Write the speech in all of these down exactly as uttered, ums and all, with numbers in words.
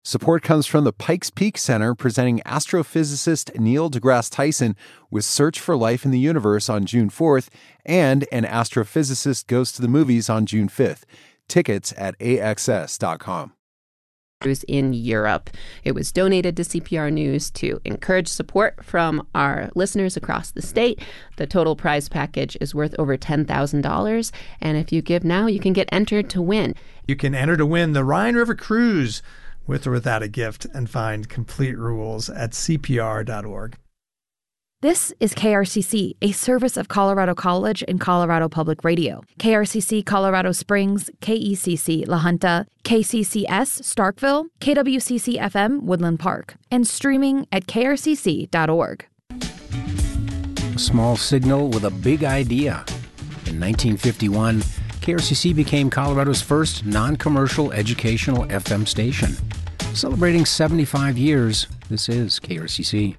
Support comes from the Pikes Peak Center, presenting astrophysicist Neil deGrasse Tyson with Search for Life in the Universe on June fourth, and An Astrophysicist Goes to the Movies on June fifth. Tickets at A X S dot com. In Europe. It was donated to C P R News to encourage support from our listeners across the state. The total prize package is worth over ten thousand dollars, and if you give now, you can get entered to win. You can enter to win the Rhine River Cruise with or without a gift, and find complete rules at C P R dot org. This is K R C C, a service of Colorado College and Colorado Public Radio. K R C C Colorado Springs, K E C C La Junta, K C C S Starkville, K W C C F M Woodland Park, and streaming at K R C C dot org. A small signal with a big idea. In nineteen fifty-one, K R C C became Colorado's first non-commercial educational F M station. Celebrating seventy-five years, this is K R C C.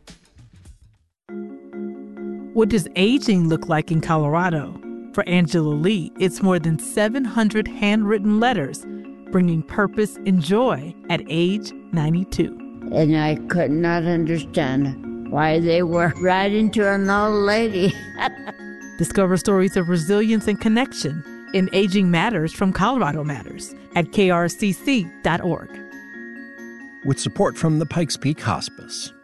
What does aging look like in Colorado? For Angela Lee, it's more than seven hundred handwritten letters, bringing purpose and joy at age ninety-two. And I could not understand why they were writing to an old lady. Discover stories of resilience and connection in Aging Matters from Colorado Matters at K R C C dot org. With support from the Pikes Peak Hospice.